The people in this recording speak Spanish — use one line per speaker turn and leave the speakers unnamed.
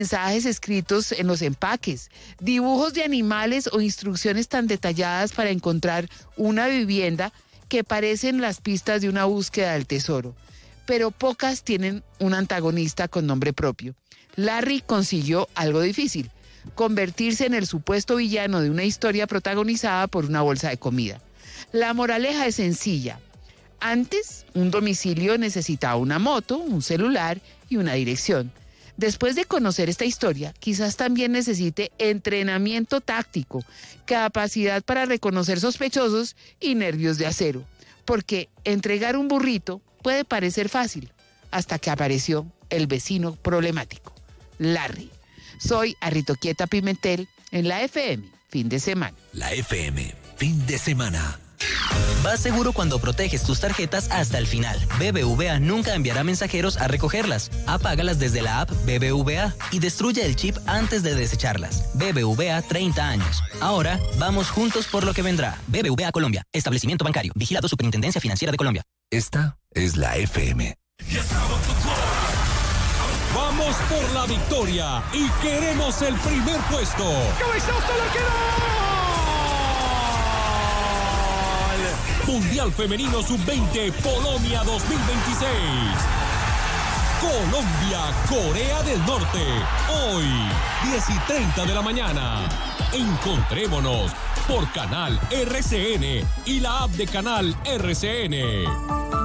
mensajes escritos en los empaques, dibujos de animales o instrucciones tan detalladas para encontrar una vivienda que parecen las pistas de una búsqueda del tesoro. Pero pocas tienen un antagonista con nombre propio. Larry consiguió algo difícil: convertirse en el supuesto villano de una historia protagonizada por una bolsa de comida. La moraleja es sencilla. Antes, un domicilio necesitaba una moto, un celular y una dirección. Después de conocer esta historia, quizás también necesite entrenamiento táctico, capacidad para reconocer sospechosos y nervios de acero. Porque entregar un burrito puede parecer fácil, hasta que apareció el vecino problemático, Larry. Soy Arritoquieta Pimentel en la FM, fin de semana.
La FM, fin de semana.
Vas seguro cuando proteges tus tarjetas hasta el final. BBVA nunca enviará mensajeros a recogerlas. Apágalas desde la app BBVA y destruye el chip antes de desecharlas. BBVA 30 años. Ahora vamos juntos por lo que vendrá. BBVA Colombia. Establecimiento bancario. Vigilado Superintendencia Financiera de Colombia.
Esta es la FM.
Vamos por la victoria y queremos el primer puesto. ¡Cabezazo la quedó! Mundial Femenino Sub-20 Polonia 2026. Colombia, Corea del Norte. Hoy, 10:30 de la mañana. Encontrémonos por Canal RCN y la app de Canal RCN.